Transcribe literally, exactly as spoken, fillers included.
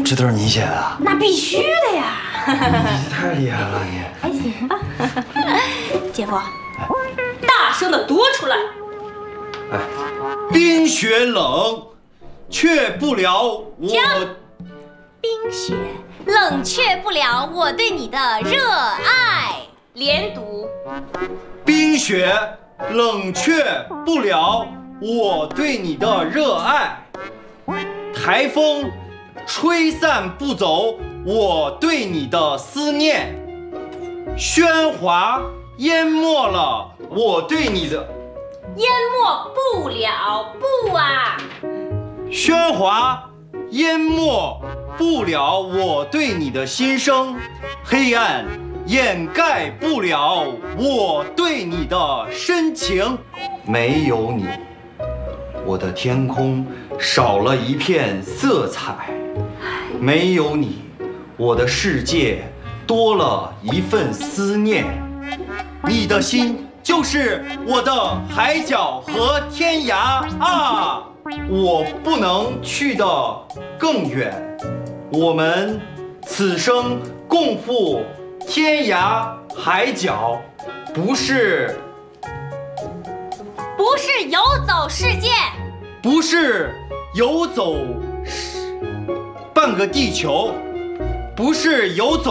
这都是你写的？ 那必须的呀！ 你太厉害了，你还行吧。姐夫，大声的读出来。 哎，冰雪冷，却不了我。 冰雪冷却不了我对你的热爱。连读。 冰雪冷却不了我对你的热爱。台风吹散不走我对你的思念。喧哗淹没了我对你的。 淹没不了，不啊！ 喧哗淹没不了我对你的心声，黑暗掩盖不了我对你的深情。没有你，我的天空少了一片色彩；没有你，我的世界多了一份思念。你的心就是我的海角和天涯啊！我不能去得更远，我们此生共赴天涯海角，不是不是游走世界， 不是游走半个地球，不是游走。